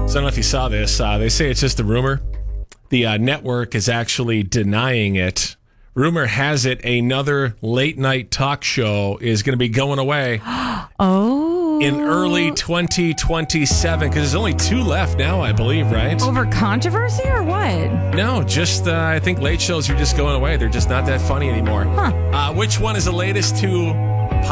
So I don't know if you saw this. They say it's just a rumor. The network is actually denying it. Rumor has it another late night talk show is going to be going away. In early 2027, because there's only 2 left now, I believe, right? Over controversy or what? No, just I think late shows are just going away. They're just not that funny anymore. Huh. Which one is the latest to